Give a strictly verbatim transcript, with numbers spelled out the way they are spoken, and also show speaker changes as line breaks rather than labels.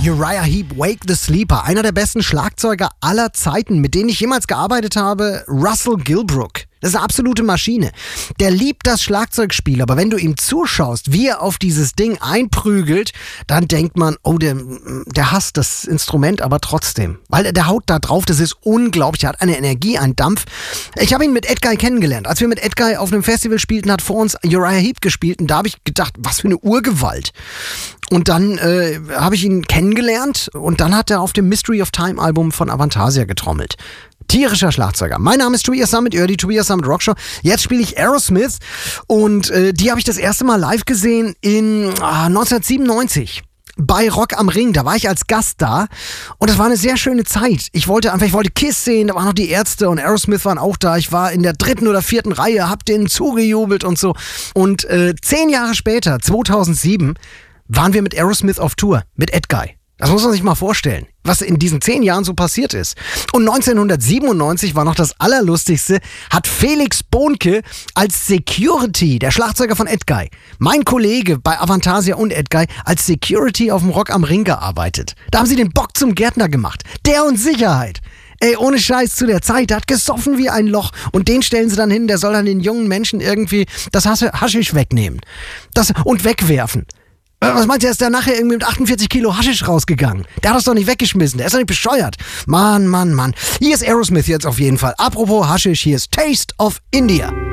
Uriah Heep, Wake the Sleeper, einer der besten Schlagzeuger aller Zeiten, mit denen ich jemals gearbeitet habe, Russell Gilbrook. Das ist eine absolute Maschine. Der liebt das Schlagzeugspiel, aber wenn du ihm zuschaust, wie er auf dieses Ding einprügelt, dann denkt man, oh, der, der hasst das Instrument, aber trotzdem. Weil der, der haut da drauf, das ist unglaublich, er hat eine Energie, einen Dampf. Ich habe ihn mit Edguy kennengelernt. Als wir mit Edguy auf einem Festival spielten, hat vor uns Uriah Heep gespielt und da habe ich gedacht, was für eine Urgewalt. Und dann äh, habe ich ihn kennengelernt und dann hat er auf dem Mystery of Time Album von Avantasia getrommelt. Tierischer Schlagzeuger. Mein Name ist Tobias Summit, ihr hört die Tobias Summit Rockshow. Jetzt spiele ich Aerosmith und äh, die habe ich das erste Mal live gesehen in ah, neunzehnhundertsiebenundneunzig. Bei Rock am Ring, da war ich als Gast da und das war eine sehr schöne Zeit. Ich wollte einfach, ich wollte Kiss sehen, da waren noch die Ärzte und Aerosmith waren auch da. Ich war in der dritten oder vierten Reihe, hab denen zugejubelt und so. Und äh, zehn Jahre später, zweitausendsieben, waren wir mit Aerosmith auf Tour, mit Edguy. Das muss man sich mal vorstellen, was in diesen zehn Jahren so passiert ist. Und neunzehnhundertsiebenundneunzig war noch das Allerlustigste, hat Felix Bohnke als Security, der Schlagzeuger von Edguy, mein Kollege bei Avantasia und Edguy, als Security auf dem Rock am Ring gearbeitet. Da haben sie den Bock zum Gärtner gemacht. Der und Sicherheit. Ey, ohne Scheiß, zu der Zeit, der hat gesoffen wie ein Loch und den stellen sie dann hin, der soll dann den jungen Menschen irgendwie das Haschisch wegnehmen das, und wegwerfen. Was meint ihr, ist der nachher irgendwie mit achtundvierzig Kilo Haschisch rausgegangen? Der hat das doch nicht weggeschmissen, der ist doch nicht bescheuert. Mann, Mann, Mann. Hier ist Aerosmith jetzt auf jeden Fall. Apropos Haschisch, hier ist Taste of India.